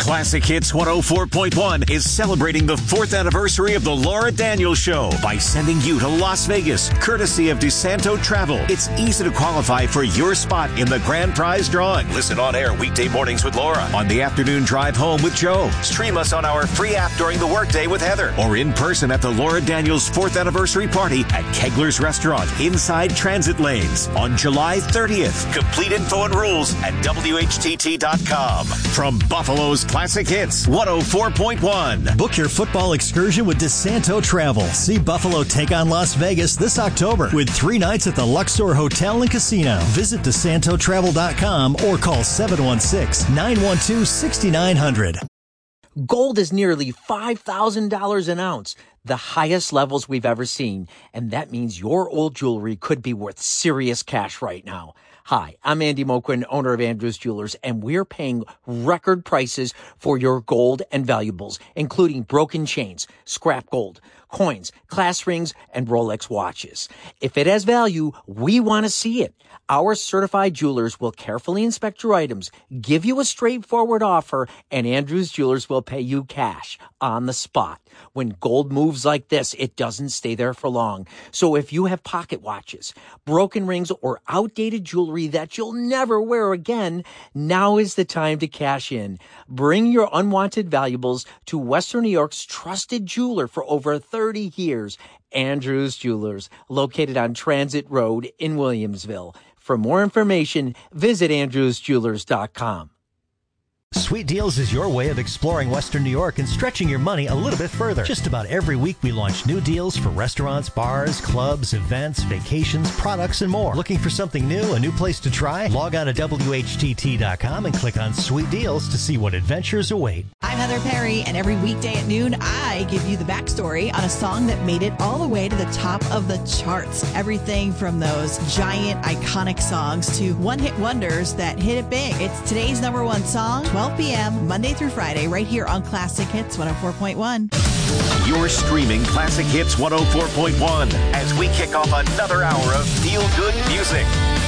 Classic Hits 104.1 is celebrating the 4th anniversary of the Laura Daniels Show by sending you to Las Vegas, courtesy of DeSanto Travel. It's easy to qualify for your spot in the grand prize drawing. Listen on air weekday mornings with Laura, on the afternoon drive home with Joe. Stream us on our free app during the workday with Heather, or in person at the Laura Daniels 4th anniversary party at Kegler's Restaurant inside Transit Lanes on July 30th. Complete info and rules at WHTT.com. From Buffalo's Classic Hits 104.1. Book your football excursion with DeSanto Travel. See Buffalo take on Las Vegas this October with 3 nights at the Luxor Hotel and Casino. Visit DeSantoTravel.com or call 716-912-6900. Gold is nearly $5,000 an ounce, the highest levels we've ever seen. And that means your old jewelry could be worth serious cash right now. Hi, I'm Andy Moquin, owner of Andrews Jewelers, and we're paying record prices for your gold and valuables, including broken chains, scrap gold, coins, class rings, and Rolex watches. If it has value, we want to see it. Our certified jewelers will carefully inspect your items, give you a straightforward offer, and Andrews Jewelers will pay you cash on the spot. When gold moves like this, it doesn't stay there for long. So if you have pocket watches, broken rings, or outdated jewelry that you'll never wear again, now is the time to cash in. Bring your unwanted valuables to Western New York's trusted jeweler for over 30 years, Andrews Jewelers, located on Transit Road in Williamsville. For more information, visit andrewsjewelers.com. Sweet Deals is your way of exploring Western New York and stretching your money a little bit further. Just about every week we launch new deals for restaurants, bars, clubs, events, vacations, products, and more. Looking for something new, a new place to try? Log on to WHTT.com and click on Sweet Deals to see what adventures await. I'm Heather Perry, and every weekday at noon, I give you the backstory on a song that made it all the way to the top of the charts. Everything from those giant, iconic songs to one-hit wonders that hit it big. It's today's number one song, 12 p.m., Monday through Friday, right here on Classic Hits 104.1. You're streaming Classic Hits 104.1 as we kick off another hour of feel-good music.